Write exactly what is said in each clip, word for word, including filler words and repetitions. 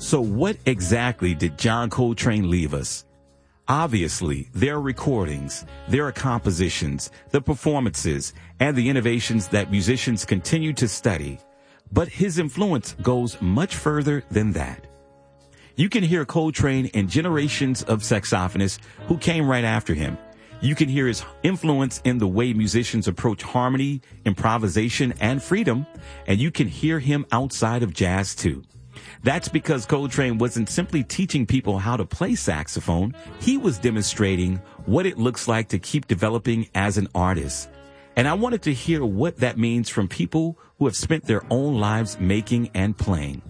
So what exactly did John Coltrane leave us? Obviously, there are recordings, there are compositions, the performances, and the innovations that musicians continue to study. But his influence goes much further than that. You can hear Coltrane in generations of saxophonists who came right after him. You can hear his influence in the way musicians approach harmony, improvisation, and freedom, and you can hear him outside of jazz too. That's because Coltrane wasn't simply teaching people how to play saxophone. He was demonstrating what it looks like to keep developing as an artist. And I wanted to hear what that means from people who have spent their own lives making and playing.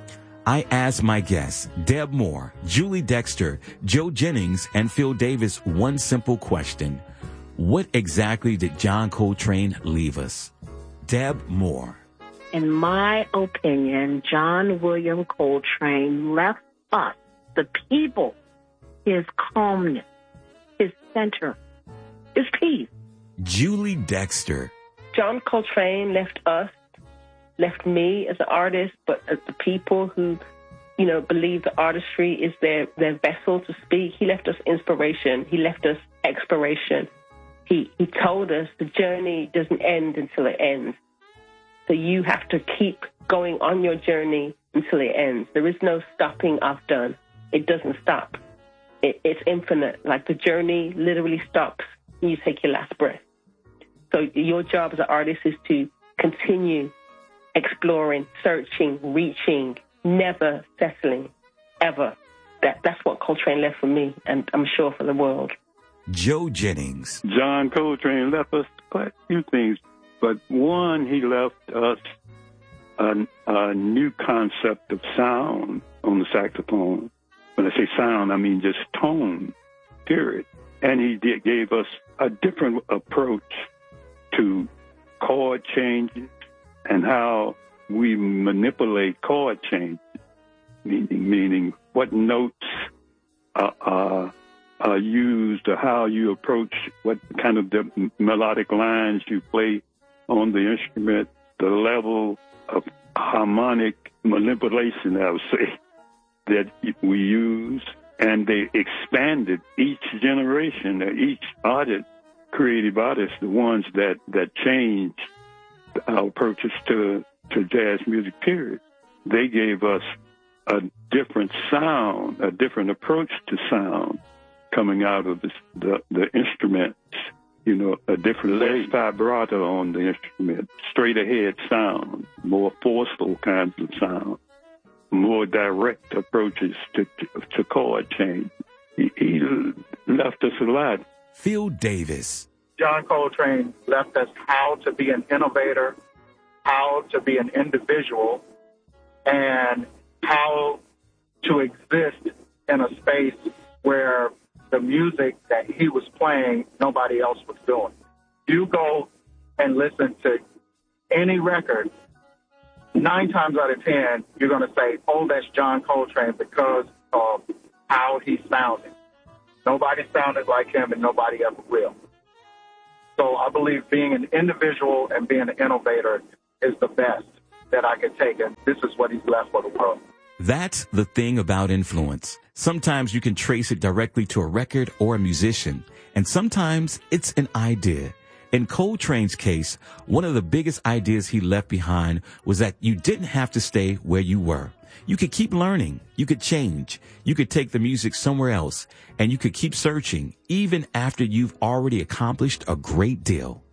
I asked my guests, Deb Moore, Julie Dexter, Joe Jennings, and Phil Davis, one simple question. What exactly did John Coltrane leave us? Deb Moore. In my opinion, John William Coltrane left us, the people, his calmness, his center, his peace. Julie Dexter. John Coltrane left us, left me as an artist, but as the people who, you know, believe the artistry is their, their vessel to speak. He left us inspiration. He left us exploration. He, he told us the journey doesn't end until it ends. So you have to keep going on your journey until it ends. There is no stopping I've done. It doesn't stop. It, it's infinite. Like the journey literally stops when you take your last breath. So your job as an artist is to continue exploring, searching, reaching, never settling, ever. That, that's what Coltrane left for me, and I'm sure for the world. Joe Jennings. John Coltrane left us quite a few things, but one, he left us a, a new concept of sound on the saxophone. When I say sound, I mean just tone, period. And he did, gave us a different approach to chord changes and how we manipulate chord changes, meaning, meaning what notes uh, uh, are used or how you approach what kind of the melodic lines you play on the instrument, the level of harmonic manipulation, I would say, that we use. And they expanded each generation, each artist, creative artist, the ones that, that changed our approaches to, to jazz music, period. They gave us a different sound, a different approach to sound coming out of the, the, the instruments, you know, a different less vibrato on the instrument, straight ahead sound, more forceful kinds of sound, more direct approaches to, to, to chord change. He, he left us a lot. Phil Davis. John Coltrane left us how to be an innovator, how to be an individual, and how to exist in a space where the music that he was playing, nobody else was doing. You go and listen to any record, nine times out of ten, you're going to say, oh, that's John Coltrane because of how he sounded. Nobody sounded like him, and nobody ever will. So I believe being an individual and being an innovator is the best that I can take, and this is what he's left for the world. That's the thing about influence. Sometimes you can trace it directly to a record or a musician, and sometimes it's an idea. In Coltrane's case, one of the biggest ideas he left behind was that you didn't have to stay where you were. You could keep learning. You could change. You could take the music somewhere else, and you could keep searching even after you've already accomplished a great deal.